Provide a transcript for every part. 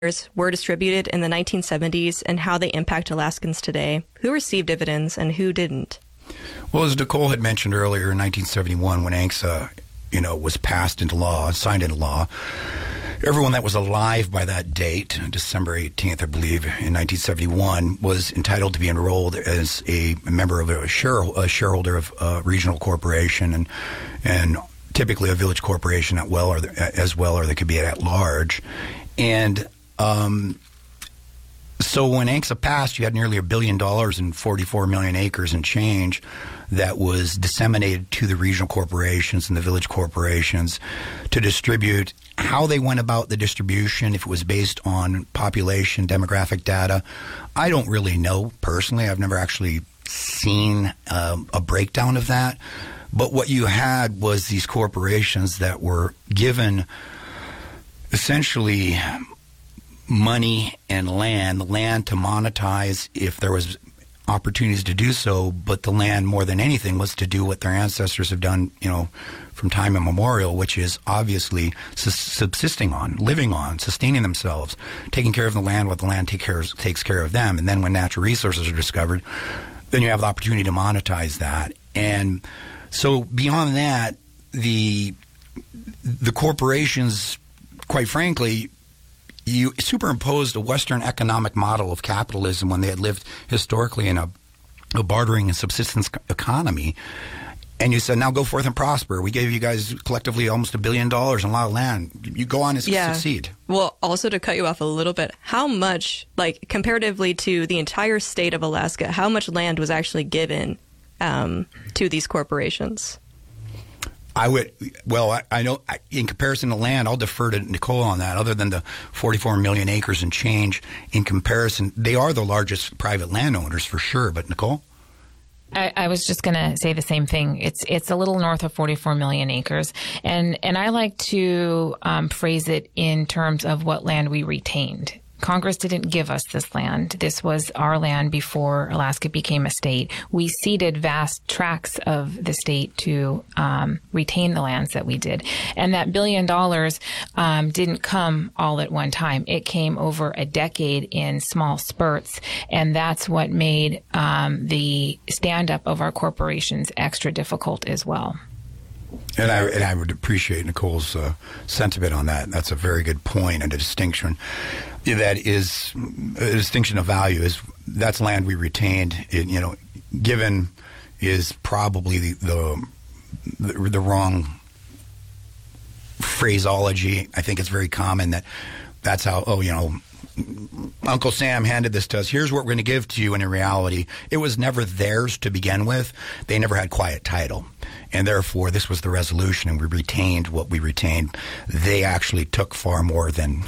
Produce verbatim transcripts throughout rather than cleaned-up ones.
were distributed in the nineteen seventies and how they impact Alaskans today? Who received dividends and who didn't? Well, as Nicole had mentioned earlier, in nineteen seventy-one, when A N C S A, you know, was passed into law, signed into law, everyone that was alive by that date, December eighteenth, I believe, in nineteen seventy-one, was entitled to be enrolled as a member of a, share, a shareholder of a regional corporation and and typically a village corporation at well, or the, as well, or they could be at large. And um, so when A N C S A passed, you had nearly a billion dollars and forty-four million acres and change that was disseminated to the regional corporations and the village corporations to distribute. How they went about the distribution, if it was based on population, demographic data, I don't really know personally. I've never actually seen um, a breakdown of that. But what you had was these corporations that were given essentially money and land, land to monetize if there was opportunities to do so, but the land more than anything was to do what their ancestors have done, you know, from time immemorial, which is obviously subsisting on, living on, sustaining themselves, taking care of the land, what the land take care, takes care of them. And then when natural resources are discovered, then you have the opportunity to monetize that. And so beyond that, the the corporations, quite frankly, you superimposed a Western economic model of capitalism when they had lived historically in a, a bartering and subsistence economy. And you said, now go forth and prosper. We gave you guys collectively almost a billion dollars and a lot of land. You go on and yeah. succeed. Well, also to cut you off a little bit, how much, like comparatively to the entire state of Alaska, how much land was actually given um, to these corporations? I would, well, I, I know I, in comparison to land, I'll defer to Nicole on that. Other than the forty-four million acres and change, in comparison, they are the largest private landowners for sure. But Nicole? I, I was just going to say the same thing. It's it's a little north of forty-four million acres. And, and I like to um, phrase it in terms of what land we retained. Congress didn't give us this land. This was our land before Alaska became a state. We ceded vast tracts of the state to um, retain the lands that we did. And that billion dollars um, didn't come all at one time. It came over a decade in small spurts. And that's what made um, the stand-up of our corporations extra difficult as well. And I, and I would appreciate Nicole's uh, sentiment on that. That's a very good point and a distinction. That is a distinction of value. Is that's land we retained. It, you know, given is probably the, the the the wrong phraseology. I think it's very common that that's how. Oh, you know, Uncle Sam handed this to us. Here's what we're going to give to you. And in reality, it was never theirs to begin with. They never had quiet title. And therefore, this was the resolution, and we retained what we retained. They actually took far more than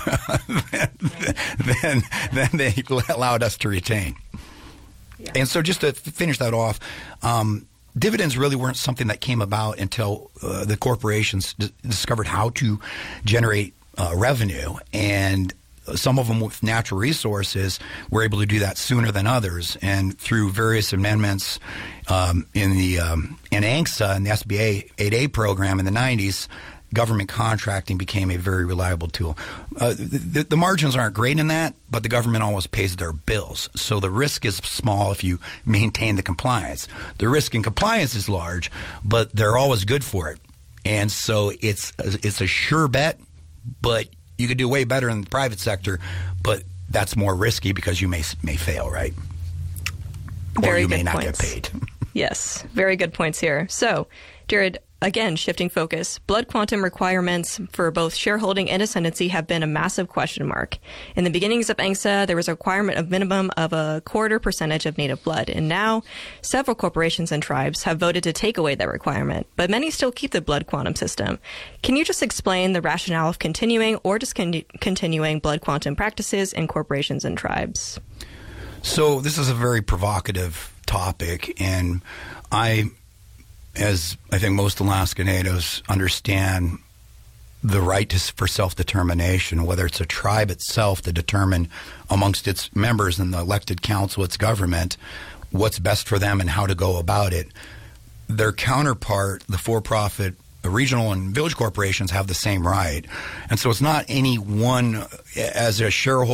than, than they allowed us to retain. Yeah. And so just to finish that off, um, dividends really weren't something that came about until uh, the corporations d- discovered how to generate uh, revenue. And some of them with natural resources were able to do that sooner than others. And through various amendments um, in the um, in A N C S A and the S B A eight A program in the nineties, government contracting became a very reliable tool. Uh, the, the margins aren't great in that, but the government always pays their bills. So the risk is small if you maintain the compliance. The risk in compliance is large, but they're always good for it. And so it's it's a sure bet, but you could do way better in the private sector, but that's more risky because you may may fail, right? Very or you good may not points. get paid. Yes, very good points here. So, Jared, again, shifting focus, blood quantum requirements for both shareholding and ascendancy have been a massive question mark. In the beginnings of A N C S A, there was a requirement of minimum of a quarter percentage of native blood, and now several corporations and tribes have voted to take away that requirement, but many still keep the blood quantum system. Can you just explain the rationale of continuing or discontinuing blood quantum practices in corporations and tribes? So this is a very provocative topic, and I, as I think most Alaska Natives understand the right to, for self-determination, whether it's a tribe itself to determine amongst its members and the elected council, its government, what's best for them and how to go about it. Their counterpart, the for-profit regional and village corporations have the same right. And so it's not any one, as a shareholder